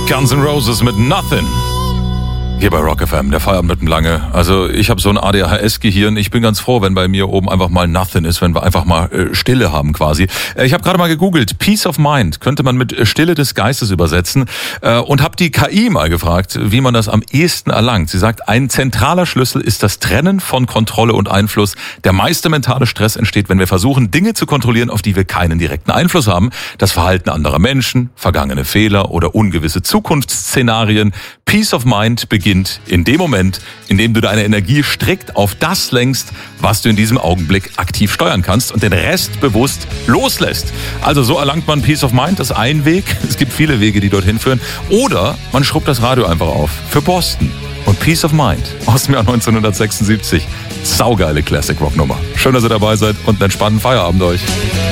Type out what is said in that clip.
Guns N' Roses mit Nothing. Hier bei Rock FM, der Feierabend mit dem Lange. Also ich habe so ein ADHS-Gehirn. Ich bin ganz froh, wenn bei mir oben einfach mal Nothing ist, wenn wir einfach mal Stille haben quasi. Ich habe gerade mal gegoogelt. Peace of Mind könnte man mit Stille des Geistes übersetzen und habe die KI mal gefragt, wie man das am ehesten erlangt. Sie sagt, ein zentraler Schlüssel ist das Trennen von Kontrolle und Einfluss. Der meiste mentale Stress entsteht, wenn wir versuchen, Dinge zu kontrollieren, auf die wir keinen direkten Einfluss haben. Das Verhalten anderer Menschen, vergangene Fehler oder ungewisse Zukunftsszenarien. Peace of Mind beginnt in dem Moment, in dem du deine Energie strikt auf das lenkst, was du in diesem Augenblick aktiv steuern kannst und den Rest bewusst loslässt. Also so erlangt man Peace of Mind, das ist ein Weg. Es gibt viele Wege, die dorthin führen. Oder man schrubbt das Radio einfach auf für Boston. Und Peace of Mind aus dem Jahr 1976. Saugeile Classic-Rock-Nummer. Schön, dass ihr dabei seid und einen entspannten Feierabend euch.